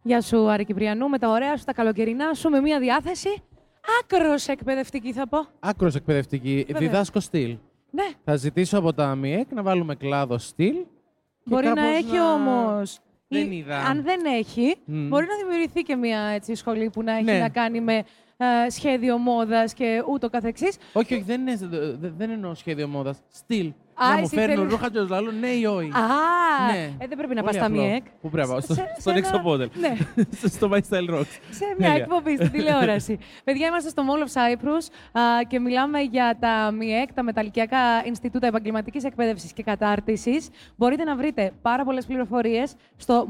Γεια σου, Άρη Κυπριανού, με τα ωραία σου, τα καλοκαιρινά σου, με μια διάθεση άκρως εκπαιδευτική, θα πω. Άκρως εκπαιδευτική. Βέβαια. Διδάσκω στυλ. Ναι. Θα ζητήσω από τα ΜΙΕΚ να βάλουμε κλάδο στυλ. Μπορεί να κάπως έχει όμως. Δεν είδα. Αν δεν έχει, μπορεί να δημιουργηθεί και μια έτσι, σχολή που να έχει Ναι. να κάνει με σχέδιο μόδας και ούτω καθεξής. Όχι, δεν εννοώ σχέδιο μόδας. Στυλ. Α, Να μου εσύ φέρνουν θέλεις- ρούχα και να λέω ναι ή όχι. Α, Ναι. δεν πρέπει να Πολύ πας στα απλό. ΜΙΕΚ. Πού πρέπει να πάω, Σε στον ένα- Next Model. Ναι. Στο My Style Rocks. Σε μια Τέλεια. εκπομπή στην τηλεόραση. Παιδιά, είμαστε στο Mall of Cyprus και μιλάμε για τα ΜΙΕΚ, τα Μεταλλικιακά Ινστιτούτα Επαγγελματικής Εκπαίδευσης και Κατάρτισης. Μπορείτε να βρείτε πάρα πολλές πληροφορίες στο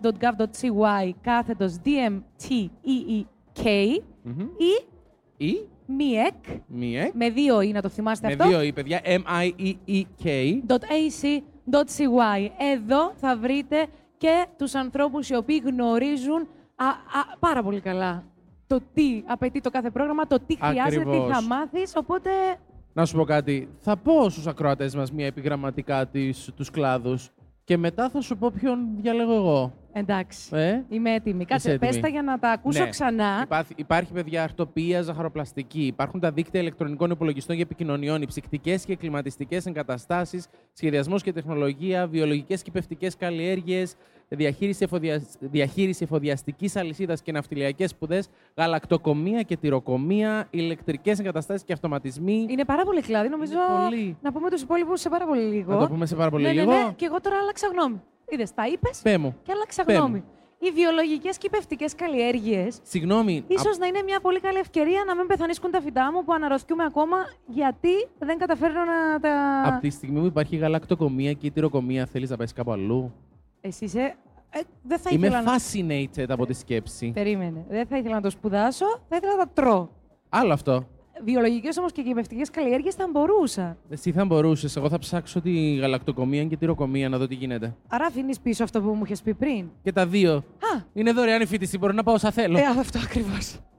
moec.gov.cy/DMTEEK ή Ή ΜΙΕΚ, ΜΙΕΚ. με 2 ή να το θυμάστε Με αυτό. 2 ή, παιδιά. MIEEK. .ac.cy. Εδώ θα βρείτε και τους ανθρώπους οι οποίοι γνωρίζουν πάρα πολύ καλά το τι απαιτεί το κάθε πρόγραμμα, το τι χρειάζεται, Ακριβώς. τι θα μάθεις, οπότε Να σου πω κάτι. Θα πω στους ακροατές μας μια επιγραμματικά τους κλάδους και μετά θα σου πω ποιον διαλέγω εγώ. εντάξει, Είμαι είμαι έτοιμη. Κάτσε, έτοιμη. πες τα για να τα ακούσω Ναι. ξανά. Υπάρχει, παιδιά, αρτοπία, ζαχαροπλαστική. Υπάρχουν τα δίκτυα ηλεκτρονικών υπολογιστών για επικοινωνιών, οι ψυκτικές και κλιματιστικές εγκαταστάσεις, σχεδιασμός και τεχνολογία, βιολογικές και πευτικές καλλιέργειες, διαχείριση εφοδιαστικής αλυσίδας και ναυτιλιακές σπουδές, γαλακτοκομεία και τυροκομεία, ηλεκτρικές εγκαταστάσεις και αυτοματισμοί. Είναι πάρα πολύ κλάδι, νομίζω πολύ. να πούμε τους υπόλοιπους σε πάρα πολύ λίγο. Να το πούμε σε πάρα πολύ ναι, λίγο. Ναι, και εγώ τώρα άλλαξα γνώμη. Είδες, τα είπες Πέ μου. και άλλαξα Πέ μου. γνώμη. Οι βιολογικές και πευτικές καλλιέργειες Συγγνώμη. ίσως να είναι μια πολύ καλή ευκαιρία να μην πεθανίσκουν τα φυτά μου που αναρωτιούμε ακόμα γιατί δεν καταφέρνω να τα... Από τη στιγμή που υπάρχει γαλακτοκομεία και η τυροκομεία, θέλεις να πάει κάπου αλλού. Εσύ είσαι... δεν θα Είμαι ήθελα να... fascinated από τη σκέψη. Περίμενε. Δεν θα ήθελα να το σπουδάσω, θα ήθελα να τα τρώω. Άλλο αυτό. Βιολογικές όμως και γευευτικές καλλιέργειες θα μπορούσα. Εσύ θα μπορούσες. Εγώ θα ψάξω τη γαλακτοκομεία και τη τυροκομεία να δω τι γίνεται. Άρα αφήνεις πίσω αυτό που μου είχες πει πριν. Και τα δύο. Α, Είναι δωρεάν η φοιτηση. Μπορώ να πάω όσα θέλω. αυτό ακριβώς.